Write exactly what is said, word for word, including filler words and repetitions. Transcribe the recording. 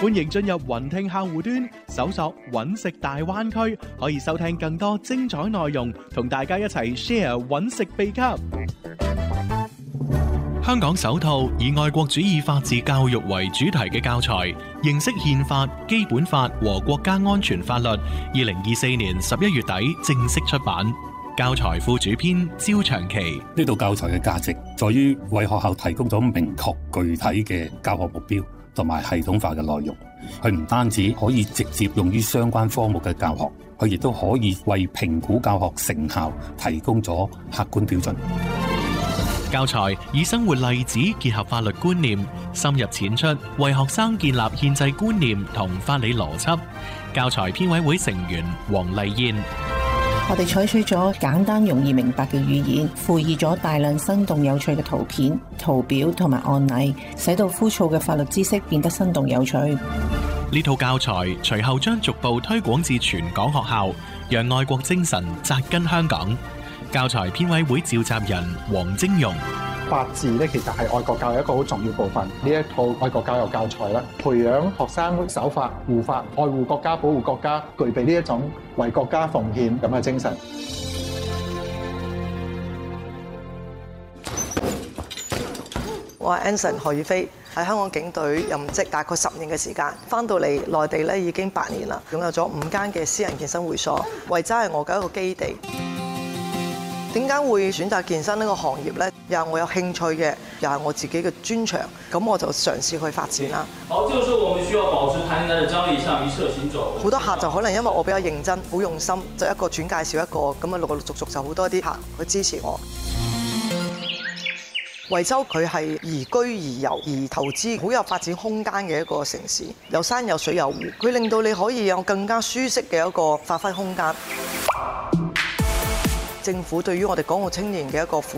歡迎進入雲聽客戶端，搜索揾食大灣區，可以收聽更多精彩內容，同大家一齊 share 揾食秘笈。香港首套以愛國主義法治教育為主題嘅教材，認識憲法、基本法和國家安全法律，二零二四年十一月底正式出版。教材副主編焦長期。 呢套教材嘅價值在於為學校提供咗明確具體嘅教學目標同埋系統化嘅內容。佢唔單止可以直接用於相關科目嘅教學，佢亦都可以為評估教學成效提供咗客觀標準。 教材以生活例子結合法律觀念，深入淺出，為學生建立憲制觀念同法理邏輯。教材編委會成員黃麗燕。 我哋採取咗簡單容易明白嘅語言，附以咗大量生動有趣嘅圖片、圖表同埋案例，使到枯燥嘅法律知識變得生動有趣。 呢套教材隨後將逐步推廣至全港學校，讓愛國精神扎根香港。教材編委會召集人黃晶容。 法治咧，其實係愛國教育一個好重要部分。呢一套愛國教育教材咧，培養學生守法、護法、愛護國家、保護國家，具備呢一種為國家奉獻咁嘅精神。 我係 Anson 何宇飛，喺香港警隊任職大概十年嘅時間，翻到嚟內地咧已經八年啦，擁有咗五間嘅私人健身會所，維州係我嘅一個基地。點解會選擇健身呢個行業呢？又係我有興趣嘅，又係我自己嘅專長，咁我就嘗試去發展啦。 好，這個時候我們需要保持彈性嘅張力，向一側行走。 好多客就可能因為我比較認真、好用心，就一個轉介紹一個，咁啊陸陸續續就好多啲客去支持我。惠州佢係宜居宜遊宜投資，好有發展空間嘅一個城市，有山有水有湖，佢令到你可以有更加舒適嘅一個發揮空間。政府對於我哋港澳青年嘅一個